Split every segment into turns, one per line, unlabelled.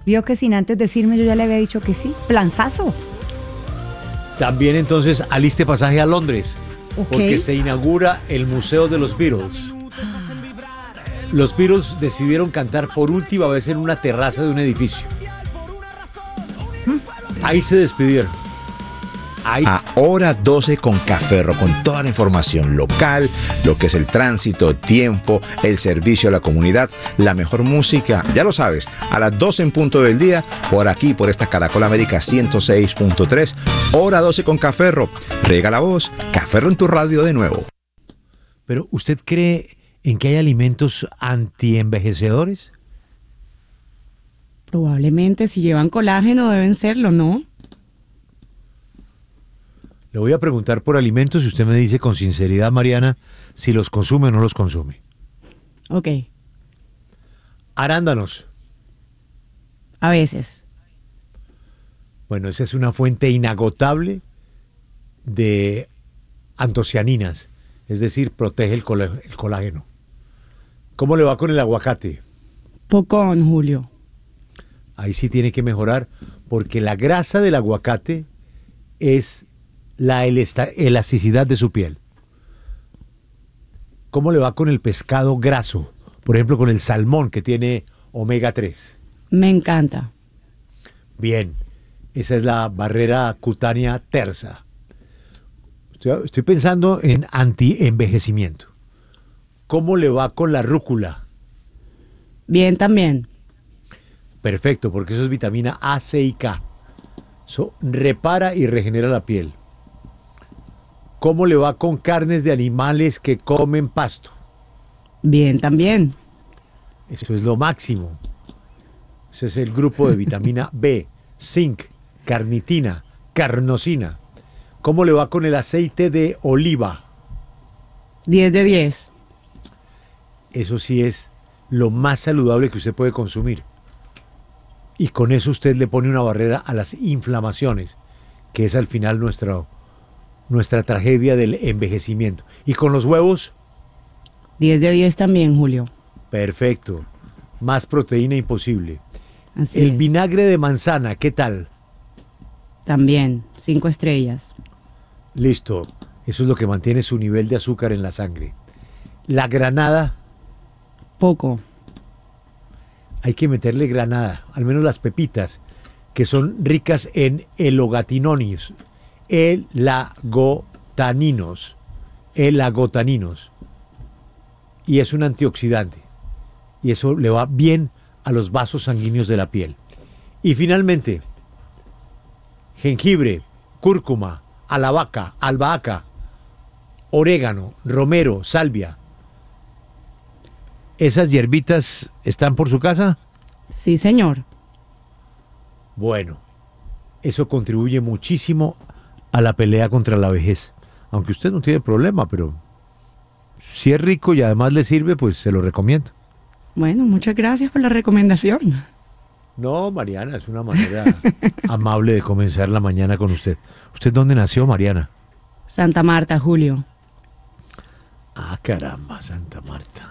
Vio que sin antes decirme yo ya le había dicho que sí. Planzazo.
También entonces aliste pasaje a Londres,
Ok.
porque se inaugura el Museo de los Beatles. Los Beatles decidieron cantar por última vez en una terraza de un edificio. Ahí se despidieron. Ahí.
A hora 12 con Cafferro, con toda la información local, lo que es el tránsito, tiempo, el servicio a la comunidad, la mejor música, ya lo sabes, a las 12 en punto del día, por aquí, por esta Caracol América 106.3, hora 12 con Cafferro. Riega la voz, Cafferro en tu radio de nuevo.
Pero ¿usted cree en que hay alimentos antienvejecedores?
Probablemente si llevan colágeno deben serlo, ¿no?
Le voy a preguntar por alimentos y usted me dice con sinceridad, Mariana, si los consume o no los consume.
Ok,
Arándanos.
a veces.
Bueno, esa es una fuente inagotable de antocianinas, es decir, protege el colágeno. ¿Cómo le va con el aguacate?
Pocón, Julio.
Ahí sí tiene que mejorar, porque la grasa del aguacate es la elasticidad de su piel. ¿Cómo le va con el pescado graso? Por ejemplo, con el salmón, que tiene omega 3.
Me encanta.
Bien, esa es la barrera cutánea tersa. Estoy pensando en antienvejecimiento. ¿Cómo le va con la rúcula?
Bien también.
Perfecto, porque eso es vitamina A, C y K. Eso repara y regenera la piel. ¿Cómo le va con carnes de animales que comen pasto?
Bien también.
Eso es lo máximo. Ese es el grupo de vitamina B, zinc, carnitina, carnosina. ¿Cómo le va con el aceite de oliva?
10 de 10.
Eso sí es lo más saludable que usted puede consumir. Y con eso usted le pone una barrera a las inflamaciones, que es al final nuestra tragedia del envejecimiento. ¿Y con los huevos?
10 de 10 también, Julio.
Perfecto. Más proteína imposible.
Así
El
es.
vinagre de manzana, ¿qué tal?
También, 5 estrellas.
Listo. Eso es lo que mantiene su nivel de azúcar en la sangre. La granada,
Poco.
hay que meterle granada, al menos las pepitas, que son ricas en elagotaninos. Elagotaninos. Y es un antioxidante. Y eso le va bien a los vasos sanguíneos de la piel. Y finalmente, jengibre, cúrcuma, albahaca, orégano, romero, salvia. ¿Esas hierbitas están por su casa?
Sí, señor.
Bueno, eso contribuye muchísimo a la pelea contra la vejez. Aunque usted no tiene problema, pero si es rico y además le sirve, pues se lo recomiendo.
Bueno, muchas gracias por la recomendación.
No, Mariana, es una manera amable de comenzar la mañana con usted. ¿Usted dónde nació, Mariana?
Santa Marta, Julio.
Ah, caramba, Santa Marta.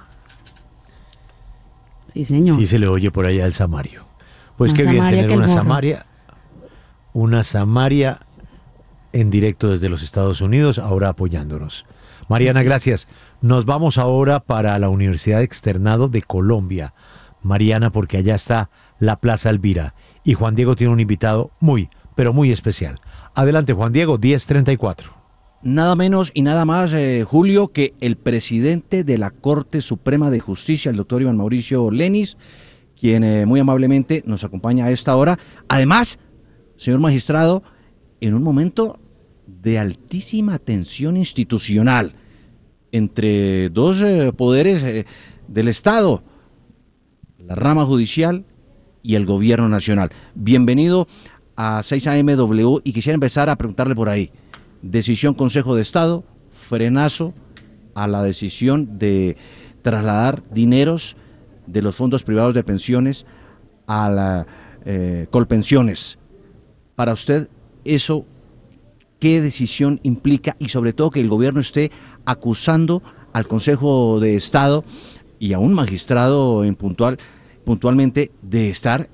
Sí, señor.
Sí se le oye por allá el Samario. Pues
Más
qué bien
Samaria
tener
que el
una
morro.
Samaria en directo desde los Estados Unidos, ahora apoyándonos. Mariana,
Así es.
gracias. Nos vamos ahora para la Universidad Externado de Colombia. Mariana, porque allá está la Plaza Elvira. Y Juan Diego tiene un invitado muy, pero muy especial. Adelante, Juan Diego, 10:34.
Nada menos y nada más, Julio, que el presidente de la Corte Suprema de Justicia, el doctor Iván Mauricio Lenis, quien muy amablemente nos acompaña a esta hora. Además, señor magistrado, en un momento de altísima tensión institucional entre dos poderes del Estado, la rama judicial y el gobierno nacional. Bienvenido a 6AMW y quisiera empezar a preguntarle por ahí. Decisión Consejo de Estado, frenazo a la decisión de trasladar dineros de los fondos privados de pensiones a la Colpensiones. Para usted, eso, ¿qué decisión implica? Y sobre todo que el gobierno esté acusando al Consejo de Estado y a un magistrado puntualmente de estar